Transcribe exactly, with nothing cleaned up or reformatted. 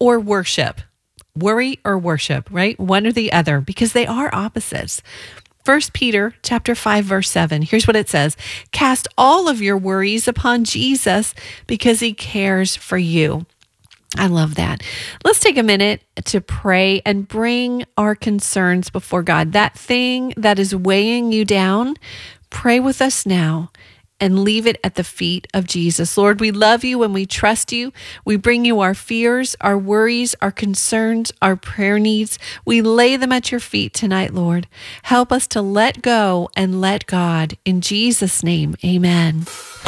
or worship. Worry or worship, right? One or the other, because they are opposites. First Peter chapter five, verse seven. Here's what it says. Cast all of your worries upon Jesus because he cares for you. I love that. Let's take a minute to pray and bring our concerns before God. That thing that is weighing you down, pray with us now and leave it at the feet of Jesus. Lord, we love you and we trust you. We bring you our fears, our worries, our concerns, our prayer needs. We lay them at your feet tonight, Lord. Help us to let go and let God. In Jesus' name, amen.